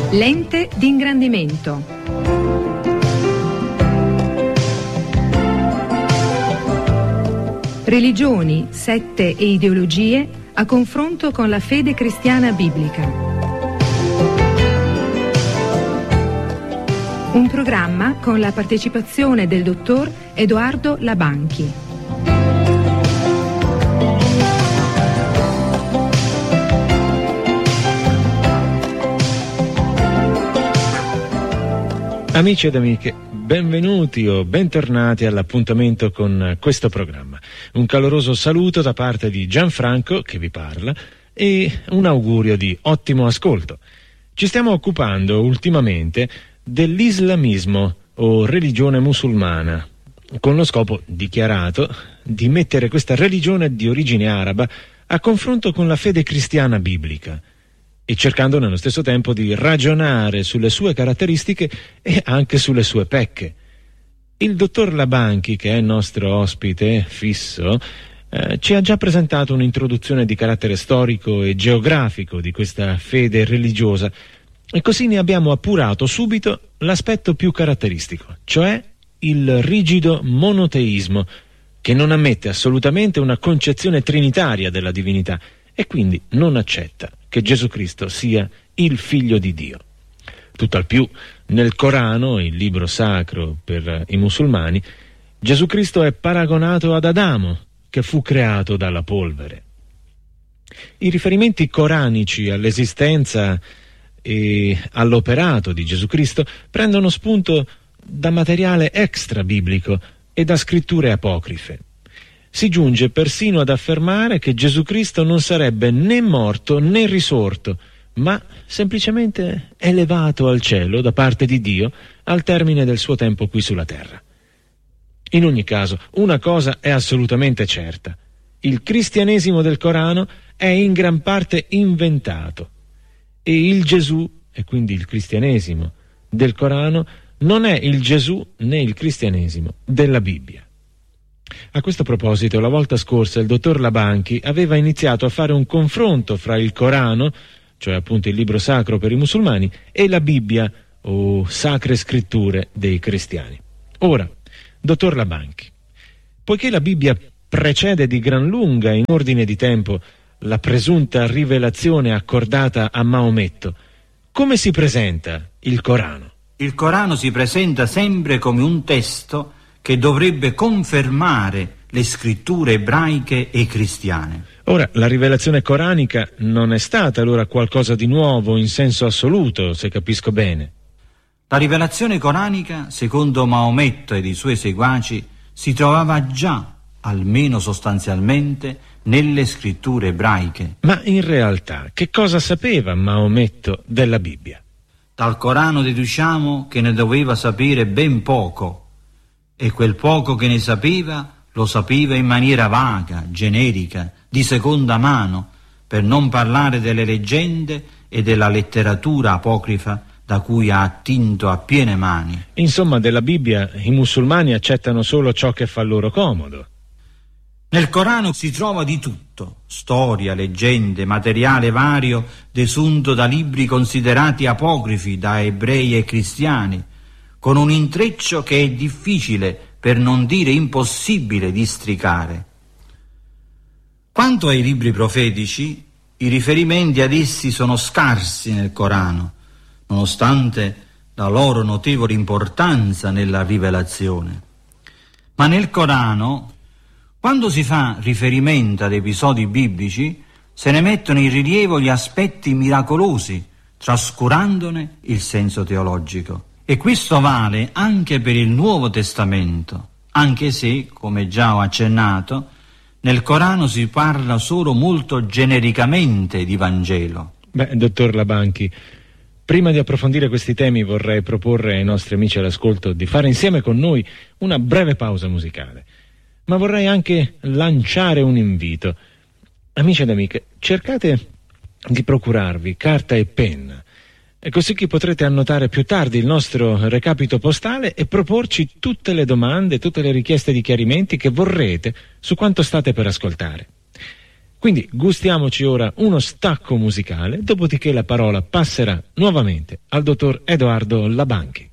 Lente di ingrandimento. Religioni, sette e ideologie a confronto con la fede cristiana biblica. Un programma con la partecipazione del dottor Edoardo Labanchi. Amici ed amiche, benvenuti o bentornati all'appuntamento con questo programma. Un caloroso saluto da parte di Gianfranco, che vi parla, e un augurio di ottimo ascolto. Ci stiamo occupando ultimamente dell'islamismo o religione musulmana, con lo scopo dichiarato di mettere questa religione di origine araba a confronto con la fede cristiana biblica, e cercando nello stesso tempo di ragionare sulle sue caratteristiche e anche sulle sue pecche. Il dottor Labanchi, che è il nostro ospite fisso, ci ha già presentato un'introduzione di carattere storico e geografico di questa fede religiosa, e così ne abbiamo appurato subito l'aspetto più caratteristico, cioè il rigido monoteismo, che non ammette assolutamente una concezione trinitaria della divinità e quindi non accetta che Gesù Cristo sia il figlio di Dio. Tutt'al più, nel Corano, il libro sacro per i musulmani, Gesù Cristo è paragonato ad Adamo, che fu creato dalla polvere. I riferimenti coranici all'esistenza e all'operato di Gesù Cristo prendono spunto da materiale extra biblico e da scritture apocrife. Si giunge persino ad affermare che Gesù Cristo non sarebbe né morto né risorto, ma semplicemente elevato al cielo da parte di Dio al termine del suo tempo qui sulla terra. In ogni caso, una cosa è assolutamente certa: il cristianesimo del Corano è in gran parte inventato, e il Gesù, e quindi il cristianesimo del Corano, non è il Gesù né il cristianesimo della Bibbia. A questo proposito, la volta scorsa il dottor Labanchi aveva iniziato a fare un confronto fra il Corano, cioè appunto il libro sacro per i musulmani, e la Bibbia o sacre scritture dei cristiani. Ora, dottor Labanchi, poiché la Bibbia precede di gran lunga in ordine di tempo la presunta rivelazione accordata a Maometto, come si presenta il Corano? Il Corano si presenta sempre come un testo che dovrebbe confermare le scritture ebraiche e cristiane. Ora, la rivelazione coranica non è stata allora qualcosa di nuovo in senso assoluto, se capisco bene. La rivelazione coranica, secondo Maometto ed i suoi seguaci, si trovava già, almeno sostanzialmente, nelle scritture ebraiche. Ma in realtà, che cosa sapeva Maometto della Bibbia? Dal Corano deduciamo che ne doveva sapere ben poco, e quel poco che ne sapeva lo sapeva in maniera vaga, generica, di seconda mano, per non parlare delle leggende e della letteratura apocrifa da cui ha attinto a piene mani. Insomma, della Bibbia i musulmani accettano solo ciò che fa loro comodo. Nel Corano si trova di tutto: storia, leggende, materiale vario desunto da libri considerati apocrifi da ebrei e cristiani, con un intreccio che è difficile, per non dire impossibile, di districare. Quanto ai libri profetici, i riferimenti ad essi sono scarsi nel Corano, nonostante la loro notevole importanza nella rivelazione. Ma nel Corano, quando si fa riferimento ad episodi biblici, se ne mettono in rilievo gli aspetti miracolosi, trascurandone il senso teologico. E questo vale anche per il Nuovo Testamento, anche se, come già ho accennato, nel Corano si parla solo molto genericamente di Vangelo. Beh, dottor Labanchi, prima di approfondire questi temi vorrei proporre ai nostri amici all'ascolto di fare insieme con noi una breve pausa musicale. Ma vorrei anche lanciare un invito. Amici ed amiche, cercate di procurarvi carta e penna, e così che potrete annotare più tardi il nostro recapito postale e proporci tutte le domande, tutte le richieste di chiarimenti che vorrete su quanto state per ascoltare. Quindi gustiamoci ora uno stacco musicale, dopodiché la parola passerà nuovamente al dottor Edoardo Labanchi.